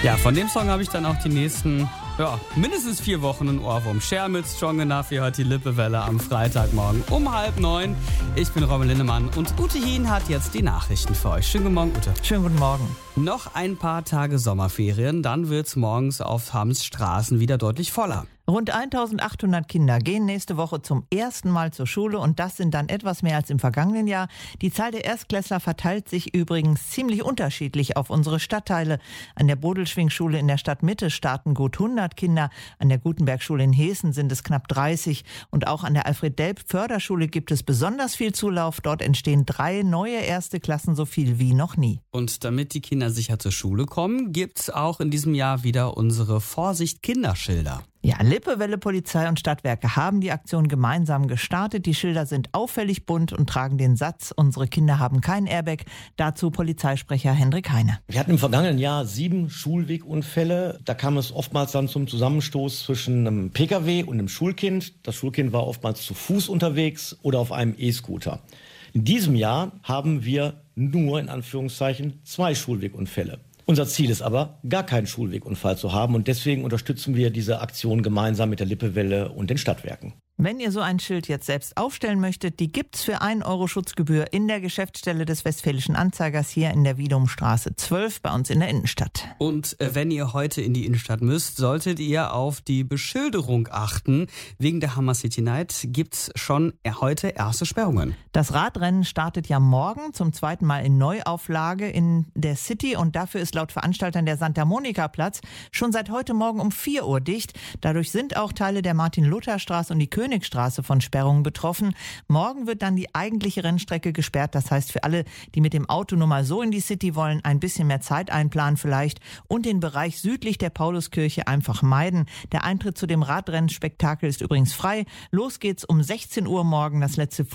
Ja, von dem Song habe ich dann auch die nächsten, mindestens 4 Wochen ein Ohrwurm. Share mit Strong Enough, ihr hört die Lippewelle am Freitagmorgen um 8:30. Ich bin Robin Lindemann und Ute Hien hat jetzt die Nachrichten für euch. Schönen guten Morgen, Ute. Schönen guten Morgen. Noch ein paar Tage Sommerferien, dann wird's morgens auf Hams Straßen wieder deutlich voller. Rund 1800 Kinder gehen nächste Woche zum ersten Mal zur Schule und das sind dann etwas mehr als im vergangenen Jahr. Die Zahl der Erstklässler verteilt sich übrigens ziemlich unterschiedlich auf unsere Stadtteile. An der Bodelschwingschule in der Stadtmitte starten gut 100 Kinder, an der Gutenbergschule in Heeßen sind es knapp 30 und auch an der Alfred-Delp-Förderschule gibt es besonders viel Zulauf. Dort entstehen 3 neue erste Klassen, so viel wie noch nie. Und damit die Kinder sicher zur Schule kommen, gibt's auch in diesem Jahr wieder unsere Vorsicht-Kinderschilder. Ja, Lippewelle, Polizei und Stadtwerke haben die Aktion gemeinsam gestartet. Die Schilder sind auffällig bunt und tragen den Satz, unsere Kinder haben kein Airbag. Dazu Polizeisprecher Hendrik Heine. Wir hatten im vergangenen Jahr 7 Schulwegunfälle. Da kam es oftmals dann zum Zusammenstoß zwischen einem Pkw und einem Schulkind. Das Schulkind war oftmals zu Fuß unterwegs oder auf einem E-Scooter. In diesem Jahr haben wir nur, in Anführungszeichen, 2 Schulwegunfälle. Unser Ziel ist aber, gar keinen Schulwegunfall zu haben und deswegen unterstützen wir diese Aktion gemeinsam mit der Lippewelle und den Stadtwerken. Wenn ihr so ein Schild jetzt selbst aufstellen möchtet, die gibt's für 1 Euro Schutzgebühr in der Geschäftsstelle des Westfälischen Anzeigers hier in der Wiedumstraße 12 bei uns in der Innenstadt. Und wenn ihr heute in die Innenstadt müsst, solltet ihr auf die Beschilderung achten. Wegen der Hammer City Night gibt's schon heute erste Sperrungen. Das Radrennen startet ja morgen zum 2. Mal in Neuauflage in der City und dafür ist laut Veranstaltern der Santa Monica Platz schon seit heute Morgen um 4 Uhr dicht. Dadurch sind auch Teile der Martin-Luther-Straße und die Königstraße von Sperrungen betroffen. Morgen wird dann die eigentliche Rennstrecke gesperrt. Das heißt für alle, die mit dem Auto nur mal so in die City wollen, ein bisschen mehr Zeit einplanen vielleicht und den Bereich südlich der Pauluskirche einfach meiden. Der Eintritt zu dem Radrennspektakel ist übrigens frei. Los geht's um 16 Uhr morgen. Das letzte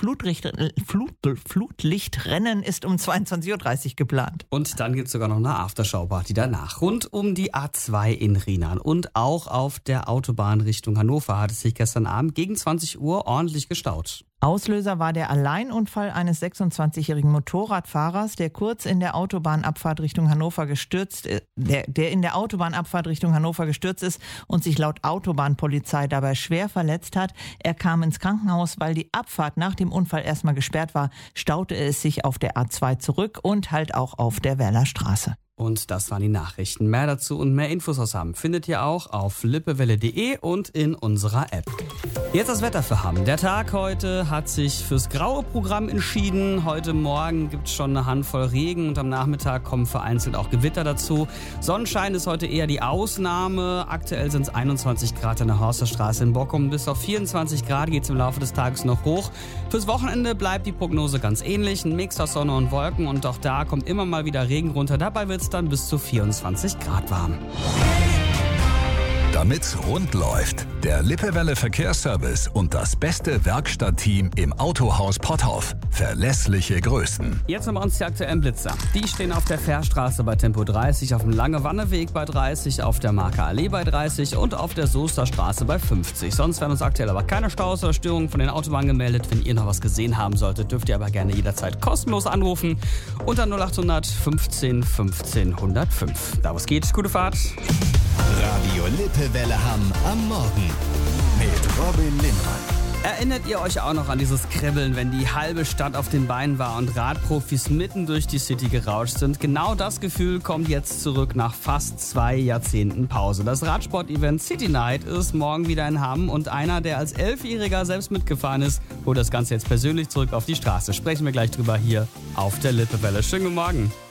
Flutlichtrennen ist um 22.30 Uhr geplant. Und dann gibt's sogar noch eine Aftershow-Party danach. Rund um die A2 in Rheinland und auch auf der Autobahn Richtung Hannover hat es sich gestern Abend gegen 20 Uhr ordentlich gestaut. Auslöser war der Alleinunfall eines 26-jährigen Motorradfahrers, der kurz in der Autobahnabfahrt Richtung Hannover gestürzt ist, der in der Autobahnabfahrt Richtung Hannover gestürzt ist und sich laut Autobahnpolizei dabei schwer verletzt hat. Er kam ins Krankenhaus, weil die Abfahrt nach dem Unfall erstmal gesperrt war, staute es sich auf der A2 zurück und halt auch auf der Werler Straße. Und das waren die Nachrichten. Mehr dazu und mehr Infos aus Hamm findet ihr auch auf lippewelle.de und in unserer App. Jetzt das Wetter für Hamm. Der Tag heute hat sich fürs graue Programm entschieden. Heute Morgen gibt es schon eine Handvoll Regen und am Nachmittag kommen vereinzelt auch Gewitter dazu. Sonnenschein ist heute eher die Ausnahme. Aktuell sind es 21 Grad an der Horsterstraße in Bockum. Bis auf 24 Grad geht es im Laufe des Tages noch hoch. Fürs Wochenende bleibt die Prognose ganz ähnlich. Ein Mix aus Sonne und Wolken und auch da kommt immer mal wieder Regen runter. Dabei wird es dann bis zu 24 Grad warm. Damit's rund läuft, der Lippewelle Verkehrsservice und das beste Werkstattteam im Autohaus Potthoff. Verlässliche Größen. Jetzt noch bei uns die aktuellen Blitzer. Die stehen auf der Fährstraße bei Tempo 30, auf dem Lange-Wanne-Weg bei 30, auf der Marker Allee bei 30 und auf der Soester Straße bei 50. Sonst werden uns aktuell aber keine Staus oder Störungen von den Autobahnen gemeldet. Wenn ihr noch was gesehen haben solltet, dürft ihr aber gerne jederzeit kostenlos anrufen. Unter 0800 15 15 105. Da wo es geht, gute Fahrt. Radio Lippewelle Hamm am Morgen mit Robin Lindemann. Erinnert ihr euch auch noch an dieses Kribbeln, wenn die halbe Stadt auf den Beinen war und Radprofis mitten durch die City gerauscht sind? Genau das Gefühl kommt jetzt zurück nach fast 2 Jahrzehnten Pause. Das Radsport-Event City Night ist morgen wieder in Hamm und einer, der als 11-Jähriger selbst mitgefahren ist, holt das Ganze jetzt persönlich zurück auf die Straße. Sprechen wir gleich drüber hier auf der Lippewelle. Schönen guten Morgen.